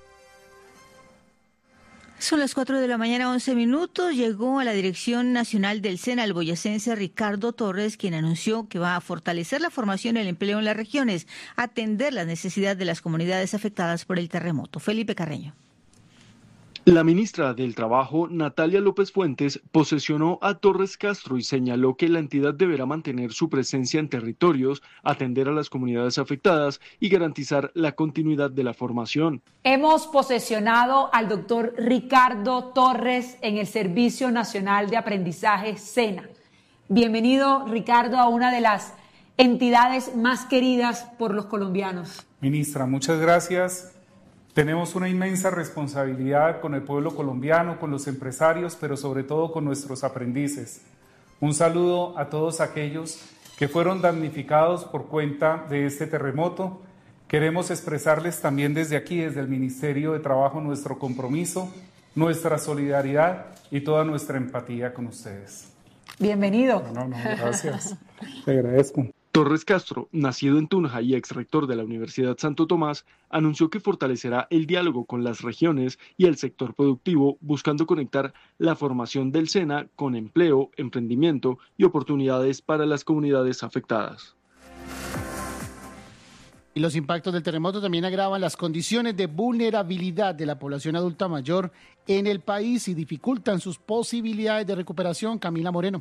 Son las cuatro de la mañana, once minutos. Llegó a la Dirección Nacional del SENA el boyacense Ricardo Torres, quien anunció que va a fortalecer la formación y el empleo en las regiones, atender las necesidades de las comunidades afectadas por el terremoto. Felipe Carreño. La ministra del Trabajo, Natalia López Fuentes, posesionó a Torres Castro y señaló que la entidad deberá mantener su presencia en territorios, atender a las comunidades afectadas y garantizar la continuidad de la formación. Hemos posesionado al doctor Ricardo Torres en el Servicio Nacional de Aprendizaje SENA. Bienvenido, Ricardo, a una de las entidades más queridas por los colombianos. Ministra, muchas gracias. Tenemos una inmensa responsabilidad con el pueblo colombiano, con los empresarios, pero sobre todo con nuestros aprendices. Un saludo a todos aquellos que fueron damnificados por cuenta de este terremoto. Queremos expresarles también desde aquí, desde el Ministerio de Trabajo, nuestro compromiso, nuestra solidaridad y toda nuestra empatía con ustedes. Bienvenido. No, no, no, gracias. Te agradezco. Torres Castro, nacido en Tunja y ex rector de la Universidad Santo Tomás, anunció que fortalecerá el diálogo con las regiones y el sector productivo, buscando conectar la formación del SENA con empleo, emprendimiento y oportunidades para las comunidades afectadas. Y los impactos del terremoto también agravan las condiciones de vulnerabilidad de la población adulta mayor en el país y dificultan sus posibilidades de recuperación. Camila Moreno.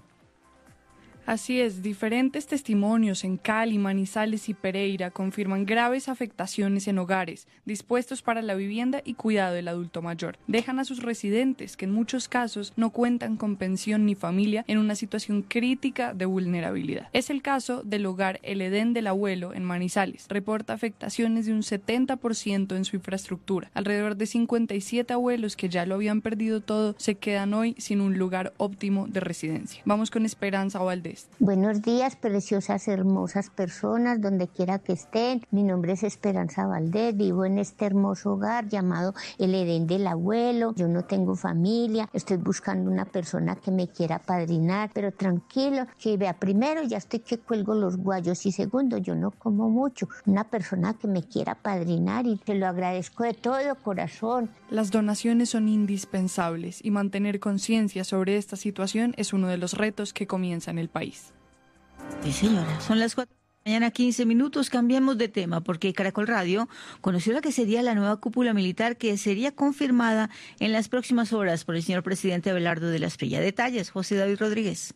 Así es, diferentes testimonios en Cali, Manizales y Pereira confirman graves afectaciones en hogares dispuestos para la vivienda y cuidado del adulto mayor. Dejan a sus residentes, que en muchos casos no cuentan con pensión ni familia, en una situación crítica de vulnerabilidad. Es el caso del hogar El Edén del Abuelo en Manizales. Reporta afectaciones de un setenta por ciento en su infraestructura. Alrededor de cincuenta y siete abuelos que ya lo habían perdido todo se quedan hoy sin un lugar óptimo de residencia. Vamos con Esperanza Valdés. Buenos días, preciosas, hermosas personas, donde quiera que estén. Mi nombre es Esperanza Valdés, vivo en este hermoso hogar llamado El Edén del Abuelo. Yo no tengo familia, estoy buscando una persona que me quiera padrinar, pero tranquilo, que vea, primero ya estoy que cuelgo los guayos y segundo, yo no como mucho. Una persona que me quiera padrinar y te lo agradezco de todo corazón. Las donaciones son indispensables y mantener conciencia sobre esta situación es uno de los retos que comienza en el país. Sí, señora, son las cuatro de la mañana, quince minutos. Cambiamos de tema porque Caracol Radio conoció la que sería la nueva cúpula militar que sería confirmada en las próximas horas por el señor presidente Abelardo de la Espriella. Detalles, José David Rodríguez.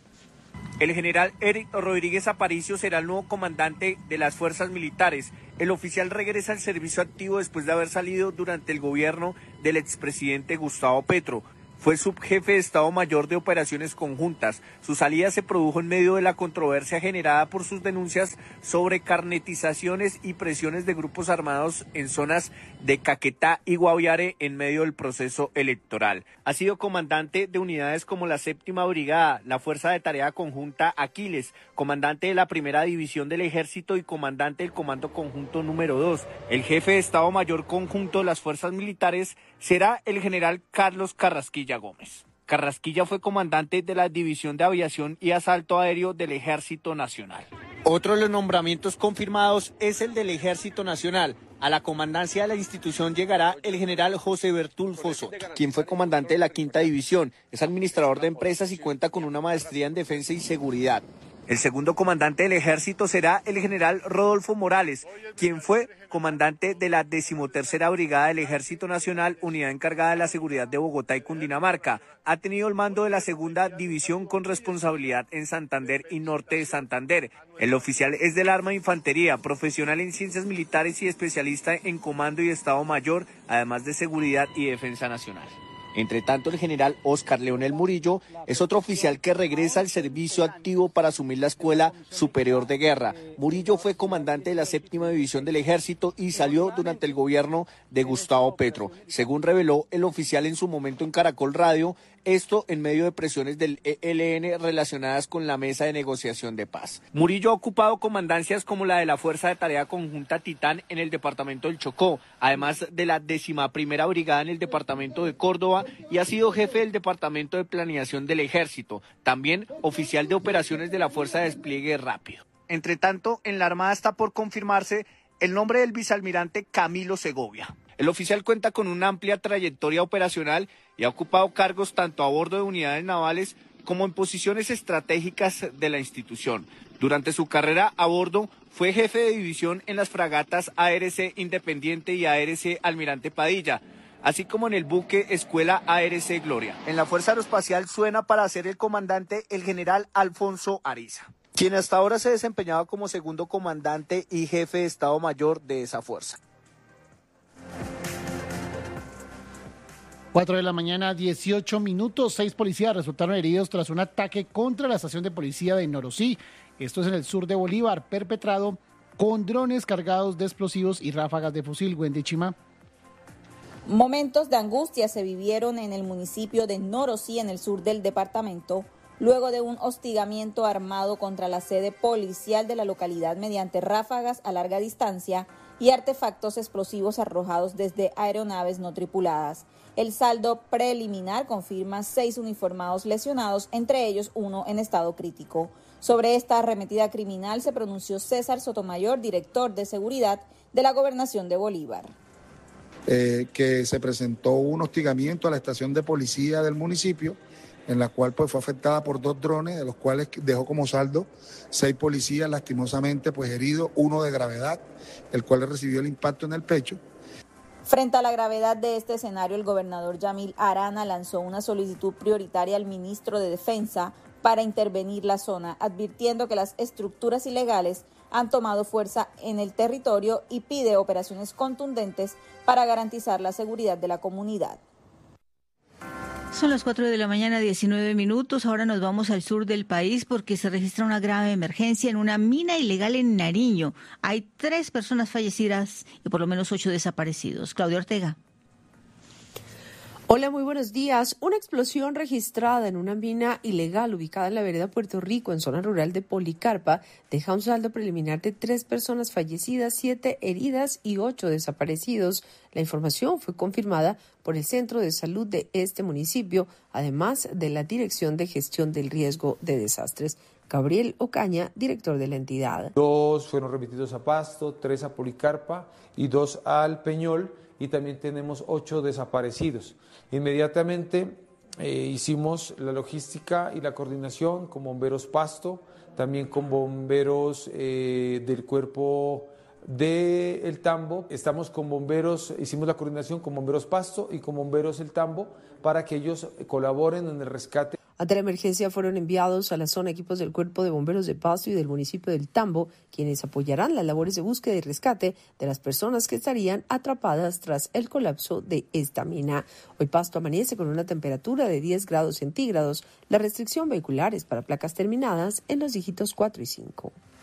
El general Eric Rodríguez Aparicio será el nuevo comandante de las fuerzas militares. El oficial regresa al servicio activo después de haber salido durante el gobierno del expresidente Gustavo Petro. Fue subjefe de Estado Mayor de Operaciones Conjuntas. Su salida se produjo en medio de la controversia generada por sus denuncias sobre carnetizaciones y presiones de grupos armados en zonas de Caquetá y Guaviare en medio del proceso electoral. Ha sido comandante de unidades como la Séptima Brigada, la Fuerza de Tarea Conjunta Aquiles, comandante de la Primera División del Ejército y comandante del Comando Conjunto número dos. El jefe de Estado Mayor Conjunto de las Fuerzas Militares será el general Carlos Carrasquilla Gómez. Carrasquilla fue comandante de la División de Aviación y Asalto Aéreo del Ejército Nacional. Otro de los nombramientos confirmados es el del Ejército Nacional. A la comandancia de la institución llegará el general José Bertulfo Soto, quien fue comandante de la Quinta División, es administrador de empresas y cuenta con una maestría en Defensa y Seguridad. El segundo comandante del ejército será el general Rodolfo Morales, quien fue comandante de la decimotercera Brigada del Ejército Nacional, unidad encargada de la seguridad de Bogotá y Cundinamarca. Ha tenido el mando de la segunda división con responsabilidad en Santander y Norte de Santander. El oficial es del Arma de Infantería, profesional en ciencias militares y especialista en comando y Estado Mayor, además de seguridad y defensa nacional. Entre tanto, el general Óscar Leonel Murillo es otro oficial que regresa al servicio activo para asumir la Escuela Superior de Guerra. Murillo fue comandante de la Séptima División del Ejército y salió durante el gobierno de Gustavo Petro, según reveló el oficial en su momento en Caracol Radio, esto en medio de presiones del E L N relacionadas con la mesa de negociación de paz. Murillo ha ocupado comandancias como la de la Fuerza de Tarea Conjunta Titán en el departamento del Chocó, además de la décima primera brigada en el departamento de Córdoba, y ha sido jefe del departamento de planeación del Ejército, también oficial de operaciones de la Fuerza de Despliegue Rápido. Entre tanto, en la Armada está por confirmarse el nombre del vicealmirante Camilo Segovia. El oficial cuenta con una amplia trayectoria operacional y ha ocupado cargos tanto a bordo de unidades navales como en posiciones estratégicas de la institución. Durante su carrera a bordo fue jefe de división en las fragatas A R C Independiente y A R C Almirante Padilla, así como en el buque Escuela A R C Gloria. En la Fuerza Aeroespacial suena para ser el comandante el general Alfonso Ariza, quien hasta ahora se desempeñaba como segundo comandante y jefe de Estado Mayor de esa fuerza. cuatro de la mañana, dieciocho minutos. Seis policías resultaron heridos tras un ataque contra la estación de policía de Norosí. Esto es en el sur de Bolívar, perpetrado con drones cargados de explosivos y ráfagas de fusil. Wendy Chima. Momentos de angustia se vivieron en el municipio de Norosí, en el sur del departamento, luego de un hostigamiento armado contra la sede policial de la localidad mediante ráfagas a larga distancia y artefactos explosivos arrojados desde aeronaves no tripuladas. El saldo preliminar confirma seis uniformados lesionados, entre ellos uno en estado crítico. Sobre esta arremetida criminal se pronunció César Sotomayor, director de seguridad de la Gobernación de Bolívar. Eh, que se presentó un hostigamiento a la estación de policía del municipio en la cual pues fue afectada por dos drones, de los cuales dejó como saldo seis policías lastimosamente pues heridos, uno de gravedad, el cual recibió el impacto en el pecho. Frente a la gravedad de este escenario, el gobernador Yamil Arana lanzó una solicitud prioritaria al ministro de Defensa para intervenir la zona, advirtiendo que las estructuras ilegales han tomado fuerza en el territorio y pide operaciones contundentes para garantizar la seguridad de la comunidad. Son las cuatro de la mañana, diecinueve minutos. Ahora nos vamos al sur del país porque se registra una grave emergencia en una mina ilegal en Nariño. Hay tres personas fallecidas y por lo menos ocho desaparecidos. Claudia Ortega. Hola, muy buenos días. Una explosión registrada en una mina ilegal ubicada en la vereda Puerto Rico, en zona rural de Policarpa, deja un saldo preliminar de tres personas fallecidas, siete heridas y ocho desaparecidos. La información fue confirmada por el Centro de Salud de este municipio, además de la Dirección de Gestión del Riesgo de Desastres. Gabriel Ocaña, director de la entidad. Dos fueron remitidos a Pasto, tres a Policarpa y dos al Peñol, y también tenemos ocho desaparecidos. Inmediatamente eh, hicimos la logística y la coordinación con Bomberos Pasto, también con bomberos eh, del cuerpo de El Tambo. Estamos con bomberos, hicimos la coordinación con Bomberos Pasto y con Bomberos El Tambo para que ellos colaboren en el rescate. Ante la emergencia fueron enviados a la zona equipos del Cuerpo de Bomberos de Pasto y del municipio del Tambo, quienes apoyarán las labores de búsqueda y rescate de las personas que estarían atrapadas tras el colapso de esta mina. Hoy Pasto amanece con una temperatura de diez grados centígrados. La restricción vehicular es para placas terminadas en los dígitos cuatro y cinco.